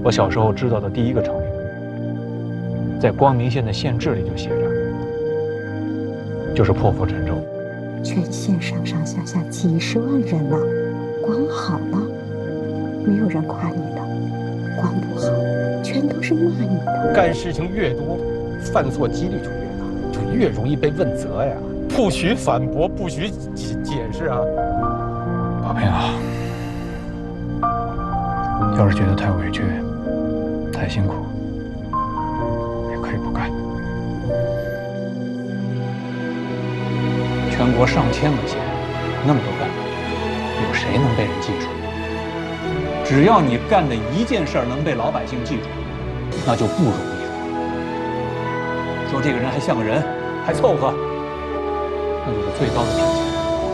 我小时候知道的第一个成语，在光明县的县志里就写着，就是破釜沉舟。 全县上上下下几十万人呐，光好了，没有人夸你的；光不好，全都是骂你的。 干事情越多，犯错几率就越大，就越容易被问责呀。不许反驳，不许解释啊！ 宝平啊，要是觉得太委屈、太辛苦，也可以不干。全国上千个县，那么多干部，有谁能被人记住？只要你干的一件事儿能被老百姓记住，那就不容易了。说这个人还像个人，还凑合，那就是最高的评价。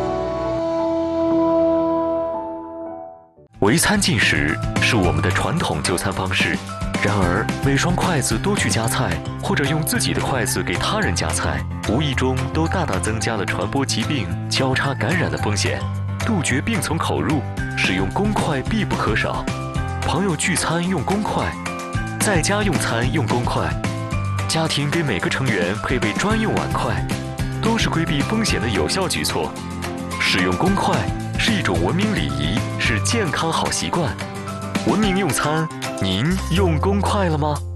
围餐进食是我们的传统就餐方式，然而每双筷子都去夹菜，或者用自己的筷子给他人夹菜，无意中都大大增加了传播疾病、交叉感染的风险。杜绝病从口入，使用公筷必不可少。朋友聚餐用公筷，在家用餐用公筷，家庭给每个成员配备专用碗筷，都是规避风险的有效举措。使用公筷是一种文明礼仪，是健康好习惯。文明用餐，您用公筷了吗？